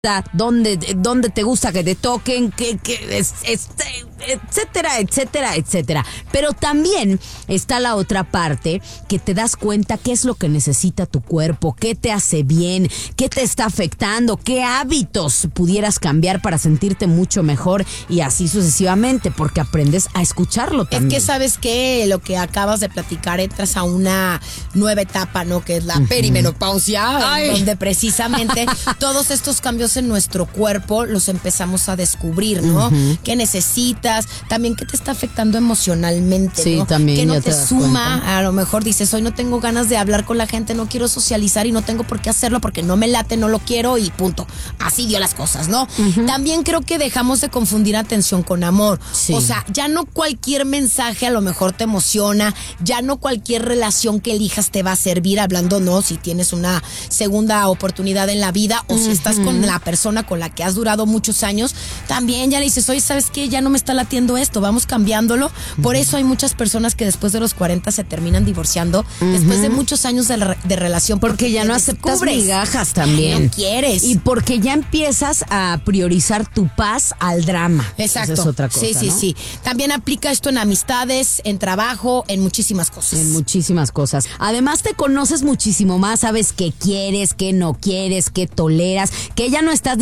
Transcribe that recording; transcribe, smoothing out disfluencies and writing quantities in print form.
dónde te gusta que te toquen, etcétera, etcétera, etcétera. Pero también está la otra parte que te das cuenta qué es lo que necesita tu cuerpo, qué te hace bien, qué te está afectando, qué hábitos pudieras cambiar para sentirte mucho mejor y así sucesivamente, porque aprendes a escucharlo también. Es que sabes que lo que acabas de platicar, entras a una nueva etapa, ¿no? Que es la perimenopausia, donde precisamente todos estos cambios en nuestro cuerpo los empezamos a descubrir, ¿no? ¿Qué necesitas? También qué te está afectando emocionalmente, sí, ¿no? también, que no ya te das suma, cuenta. a lo mejor dices, hoy no tengo ganas de hablar con la gente, no quiero socializar y no tengo por qué hacerlo porque no me late, no lo quiero y punto. Así dio las cosas, ¿no? También creo que dejamos de confundir atención con amor. Sí. O sea, ya no cualquier mensaje a lo mejor te emociona, ya no cualquier relación que elijas te va a servir, hablando, ¿no? Si tienes una segunda oportunidad en la vida o si estás con la persona con la que has durado muchos años, también ya le dices, oye, ¿sabes qué? Ya no me está latiendo esto, vamos cambiándolo. Por eso hay muchas personas que después de los 40 se terminan divorciando, después de muchos años de relación. Porque ya no aceptas migajas también. No quieres. Y porque ya empiezas a priorizar tu paz al drama. Exacto. Esa es otra cosa, Sí. También aplica esto en amistades, en trabajo, en muchísimas cosas. En muchísimas cosas. Además te conoces muchísimo más, sabes qué quieres, qué no quieres, qué toleras, que ya no estás